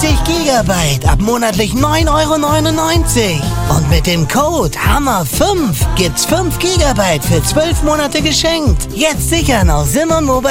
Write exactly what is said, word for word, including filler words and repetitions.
fünfzig Gigabyte ab monatlich neun Euro neunundneunzig. Und mit dem Code Hammer fünf gibt's fünf Gigabyte für zwölf Monate geschenkt. Jetzt sichern auf simon mobile